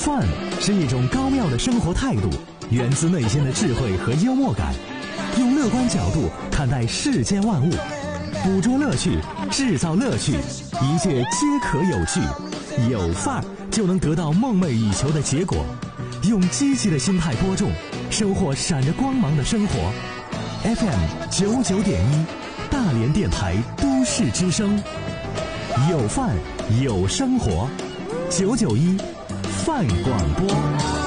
饭是一种高妙的生活态度，源自内心的智慧和幽默感，用乐观角度看待世间万物，捕捉乐趣，制造乐趣，一切皆可有趣。有范儿就能得到梦寐以求的结果。用积极的心态播种，收获闪着光芒的生活。FM99.1，大连电台都市之声，有范有生活，991饭广播。